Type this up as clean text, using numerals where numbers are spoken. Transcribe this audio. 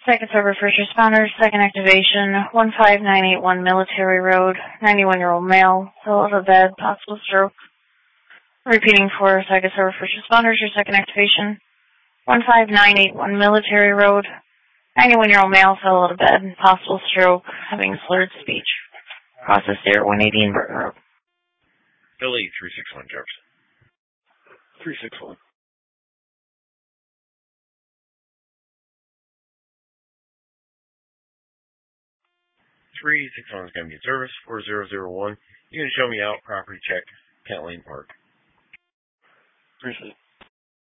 Second server first responders, second activation, 15981 Military Road, 91-year-old male, still out of bed, possible stroke. Repeating for second server first responders, your second activation, 15981 Military Road, 91-year-old male, fell out of bed, possible stroke, having slurred speech. Process there, 180 Burton Road. Philly 361 Jefferson. 361. 361 is going to be in service. 4001. You can show me out. Property check. Kent Lane Park. Appreciate it.